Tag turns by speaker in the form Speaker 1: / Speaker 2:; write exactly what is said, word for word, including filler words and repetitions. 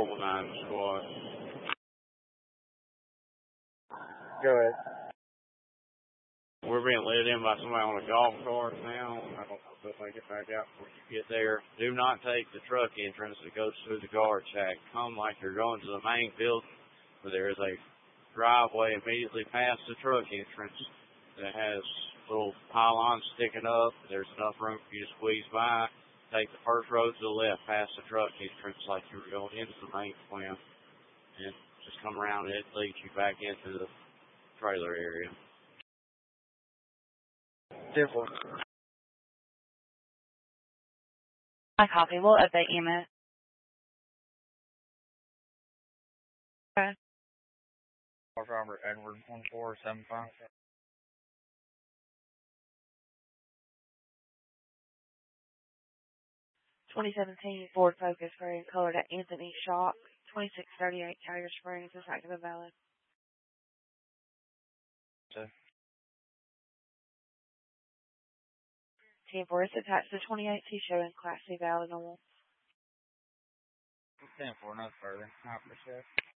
Speaker 1: Mobile nine squad.
Speaker 2: Go ahead.
Speaker 1: We're being led in by somebody on a golf cart now. I don't know if I get back out before you get there. Do not take the truck entrance that goes through the guard shack. Come like you're going to the main building, where there is a driveway immediately past the truck entrance that has little pylons sticking up. There's enough room for you to squeeze by. Take the first road to the left past the truck entrance like you were going into the main plant, and just come around and it leads you back into the trailer area.
Speaker 2: Different.
Speaker 3: I copy. We'll update you, Matt. Okay.
Speaker 2: Robert Edward, one four seven five.
Speaker 3: twenty seventeen Ford Focus Green, colored at Anthony Shock, twenty-six thirty-eight Carrier Springs, is active and valid.
Speaker 2: Okay.
Speaker 3: ten four is attached to twenty-eight T showing Class C valid normal.
Speaker 2: ten four, no further. I appreciate it.